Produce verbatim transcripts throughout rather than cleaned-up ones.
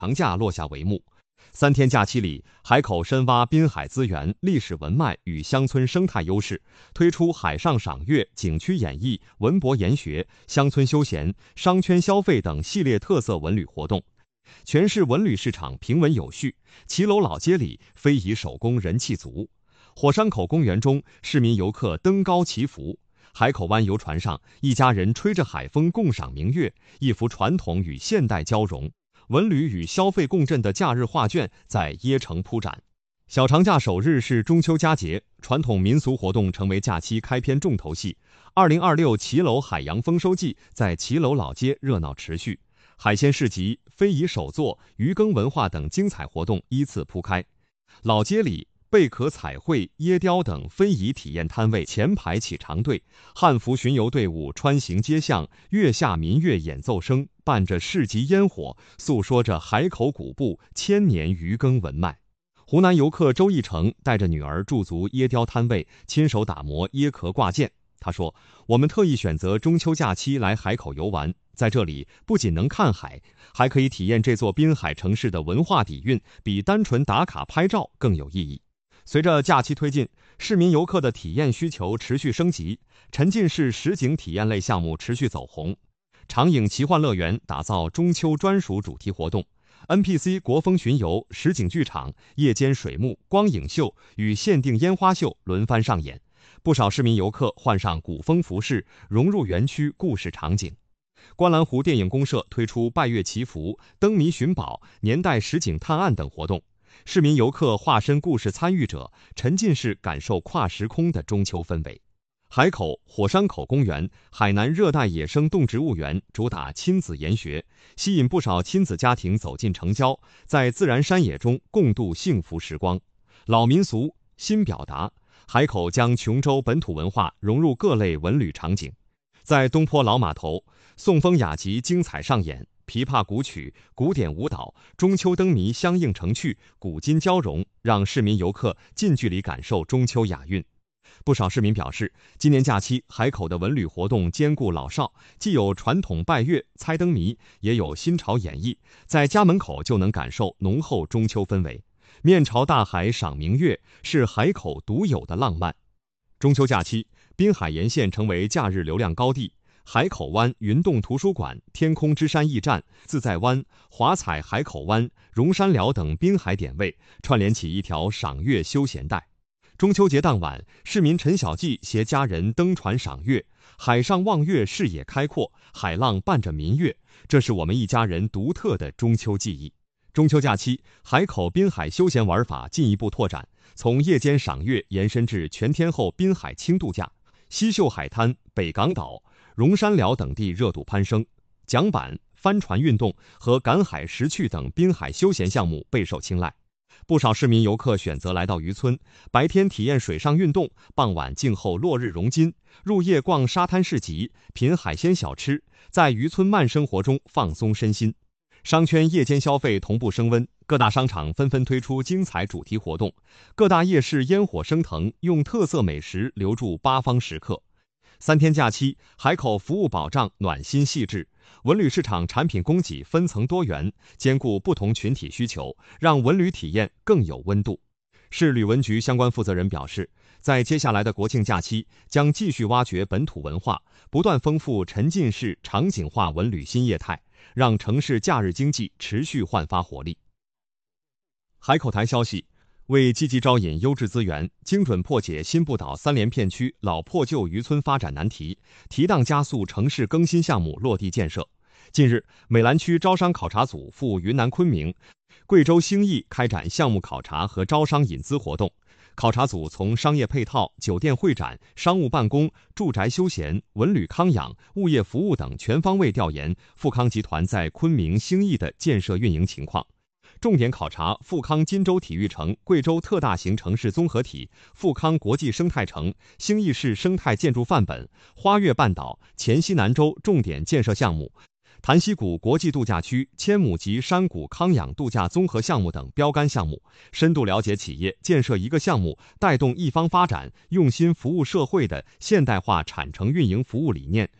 长假落下帷幕。三天假期里，海口深挖滨海资源、历史文脉与乡村生态优势，推出海上赏月、景区演艺、文博研学、乡村休闲、商圈消费等系列特色文旅活动。全市文旅市场平稳有序，骑楼老街里非遗手工人气足。火山口公园中，市民游客登高祈福。海口湾游船上，一家人吹着海风共赏明月，一幅传统与现代交融、文旅与消费共振的假日画卷在椰城铺展。小长假首日是中秋佳节，传统民俗活动成为假期开篇重头戏。二零二六骑楼海洋丰收季在骑楼老街热闹持续，海鲜市集、非遗手作、渔耕文化等精彩活动依次铺开。老街里，贝壳彩绘、椰雕等非遗体验摊位前排起长队，汉服巡游队伍穿行街巷，月下民乐演奏声伴着市集烟火，诉说着海口古埠千年渔耕文脉。湖南游客周义成带着女儿驻足椰雕摊位，亲手打磨椰壳挂件。他说：“我们特意选择中秋假期来海口游玩，在这里不仅能看海，还可以体验这座滨海城市的文化底蕴，比单纯打卡拍照更有意义。”随着假期推进，市民游客的体验需求持续升级，沉浸式实景体验类项目持续走红。长影奇幻乐园打造中秋专属主题活动， N P C 国风巡游、实景剧场、夜间水幕、光影秀与限定烟花秀轮番上演，不少市民游客换上古风服饰，融入园区故事场景。观澜湖电影公社推出拜月祈福、灯谜寻宝、年代实景探案等活动，市民游客化身故事参与者，沉浸式感受跨时空的中秋氛围。海口火山口公园海南热带野生动植物园主打亲子研学，吸引不少亲子家庭走进城郊，在自然山野中共度幸福时光。老民俗新表达，海口将琼州本土文化融入各类文旅场景。在东坡老码头，宋风雅集精彩上演，琵琶古曲、古典舞蹈、中秋灯谜相映成趣，古今交融，让市民游客近距离感受中秋雅韵。不少市民表示，今年假期海口的文旅活动兼顾老少，既有传统拜月、猜灯谜，也有新潮演绎，在家门口就能感受浓厚中秋氛围。面朝大海赏明月，是海口独有的浪漫。中秋假期，滨海沿线成为假日流量高地。海口湾云洞图书馆、天空之山驿站、自在湾、华彩海口湾、榕山寮等滨海点位，串联起一条赏月休闲带。中秋节当晚，市民陈小记携家人登船赏月，海上望月，视野开阔，海浪伴着民乐，这是我们一家人独特的中秋记忆。中秋假期，海口滨海休闲玩法进一步拓展，从夜间赏月延伸至全天候滨海轻度假，西秀海滩、北港岛、榕山寮等地热度攀升，桨板、帆船运动和赶海识趣等滨海休闲项目备受青睐。不少市民游客选择来到渔村，白天体验水上运动，傍晚静候落日融金，入夜逛沙滩市集，品海鲜小吃，在渔村慢生活中放松身心。商圈夜间消费同步升温，各大商场纷纷推出精彩主题活动，各大夜市烟火升腾，用特色美食留住八方食客。三天假期，海口服务保障暖心细致，文旅市场产品供给分层多元，兼顾不同群体需求，让文旅体验更有温度。市旅文局相关负责人表示，在接下来的国庆假期，将继续挖掘本土文化，不断丰富沉浸式场景化文旅新业态，让城市假日经济持续焕发活力。海口台消息，为积极招引优质资源，精准破解新不岛三连片区老破旧渔村发展难题，提档加速城市更新项目落地建设。近日，美兰区招商考察组赴云南昆明、贵州兴义开展项目考察和招商引资活动。考察组从商业配套、酒店会展、商务办公、住宅休闲、文旅康养、物业服务等全方位调研富康集团在昆明兴义的建设运营情况，重点考察富康金州体育城、贵州特大型城市综合体、富康国际生态城、兴义市生态建筑范本、花月半岛、黔西南州重点建设项目、潭溪谷国际度假区千亩级山谷康养度假综合项目等标杆项目，深度了解企业建设一个项目带动一方发展、用心服务社会的现代化产城运营服务理念，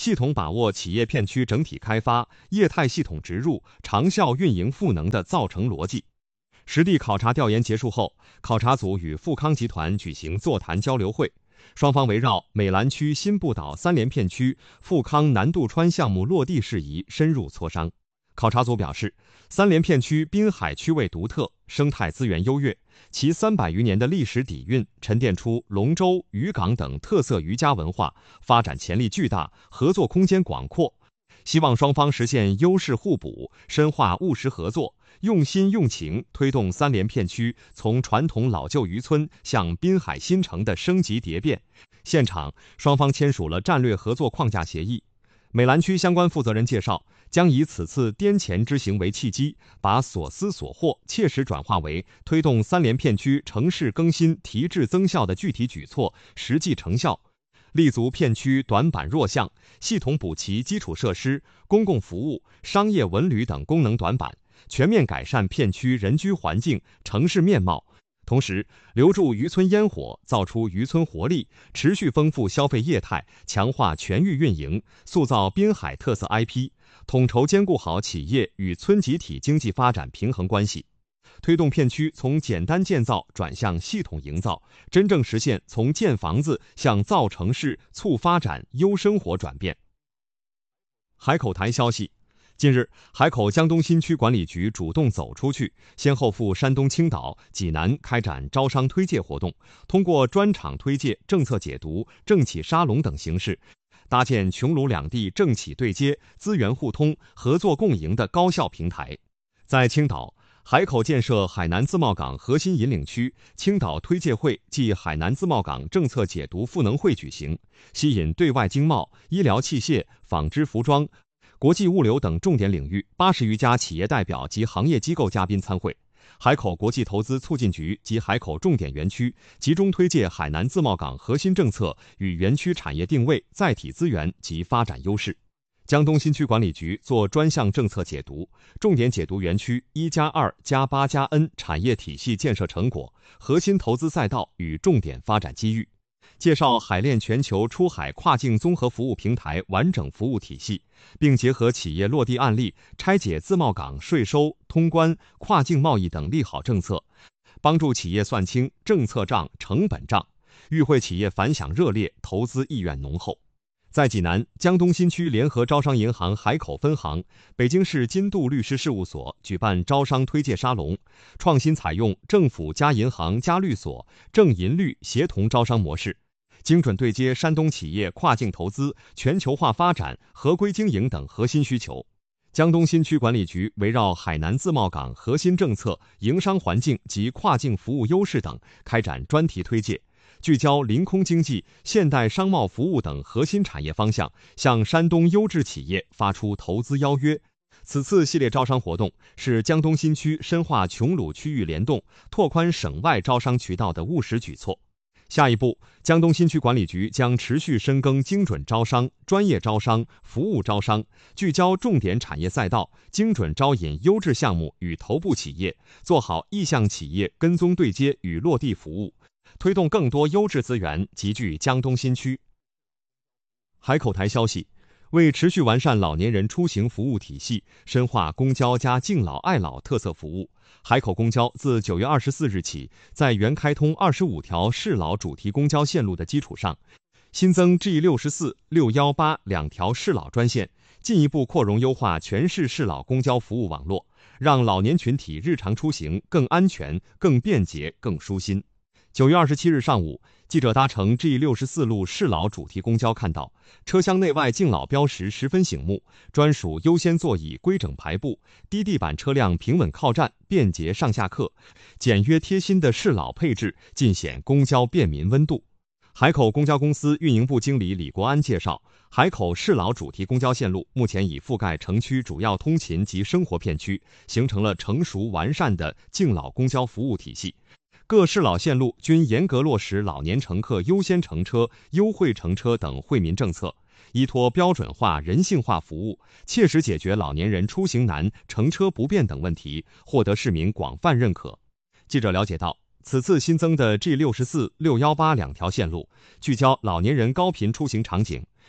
系统把握企业片区整体开发、业态系统植入、长效运营赋能的造成逻辑。实地考察调研结束后，考察组与富康集团举行座谈交流会，双方围绕美兰区新不岛三联片区富康南渡川项目落地事宜深入磋商。考察组表示，三联片区滨海区位独特，生态资源优越，其三百余年的历史底蕴沉淀出龙舟、渔港等特色渔家文化，发展潜力巨大，合作空间广阔。希望双方实现优势互补，深化务实合作，用心用情推动三联片区从传统老旧渔村向滨海新城的升级蝶变。现场，双方签署了战略合作框架协议。美兰区相关负责人介绍，将以此次滇黔之行为契机，把所思所获切实转化为推动三联片区城市更新提质增效的具体举措，实际成效。立足片区短板弱项，系统补齐基础设施、公共服务、商业文旅等功能短板，全面改善片区人居环境、城市面貌。同时，留住渔村烟火，造出渔村活力，持续丰富消费业态，强化全域运营，塑造滨海特色 I P， 统筹兼顾好企业与村集体经济发展平衡关系，推动片区从简单建造转向系统营造，真正实现从建房子向造城市、促发展、优生活转变。海口台消息，近日，海口江东新区管理局主动走出去，先后赴山东青岛、济南开展招商推介活动，通过专场推介、政策解读、政企沙龙等形式，搭建穹庐两地政企对接、资源互通、合作共赢的高效平台。在青岛，海口建设海南自贸港核心引领区青岛推介会暨海南自贸港政策解读赋能会举行，吸引对外经贸、医疗器械、纺织服装、国际物流等重点领域八十余家企业代表及行业机构嘉宾参会。海口国际投资促进局及海口重点园区集中推介海南自贸港核心政策与园区产业定位、载体资源及发展优势。江东新区管理局做专项政策解读，重点解读园区一加二加八加 N 产业体系建设成果、核心投资赛道与重点发展机遇。介绍海链全球出海跨境综合服务平台完整服务体系，并结合企业落地案例，拆解自贸港税收、通关、跨境贸易等利好政策，帮助企业算清政策账、成本账。与会企业反响热烈，投资意愿浓厚。在济南，江东新区联合招商银行海口分行、北京市金度律师事务所举办招商推介沙龙，创新采用政府加银行加律所、政银律协同招商模式，精准对接山东企业跨境投资、全球化发展、合规经营等核心需求。江东新区管理局围绕海南自贸港核心政策、营商环境及跨境服务优势等，开展专题推介，聚焦临空经济、现代商贸服务等核心产业方向，向山东优质企业发出投资邀约。此次系列招商活动是江东新区深化穹庐区域联动、拓宽省外招商渠道的务实举措。下一步，江东新区管理局将持续深耕精准招商、专业招商、服务招商，聚焦重点产业赛道，精准招引优质项目与头部企业，做好意向企业跟踪对接与落地服务，推动更多优质资源集聚江东新区。海口台消息，为持续完善老年人出行服务体系，深化公交加敬老爱老特色服务，海口公交自九月二十四日起，在原开通二十五条适老主题公交线路的基础上，新增 G 六十四、六一八两条适老专线，进一步扩容优化全市适老公交服务网络，让老年群体日常出行更安全、更便捷、更舒心。九月二十七日上午，记者搭乘 G 六十四路适老主题公交看到，车厢内外敬老标识十分醒目，专属优先座椅规整排布，低地板车辆平稳靠站，便捷上下客，简约贴心的适老配置尽显公交便民温度。海口公交公司运营部经理李国安介绍，海口适老主题公交线路目前已覆盖城区主要通勤及生活片区，形成了成熟完善的敬老公交服务体系。各适老线路均严格落实老年乘客优先乘车、优惠乘车等惠民政策，依托标准化、人性化服务，切实解决老年人出行难、乘车不便等问题，获得市民广泛认可。记者了解到，此次新增的 G 六十四、六一八两条线路，聚焦老年人高频出行场景，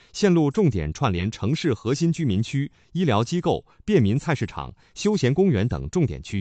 线路重点串联城市核心居民区、医疗机构、便民菜市场、休闲公园等重点区。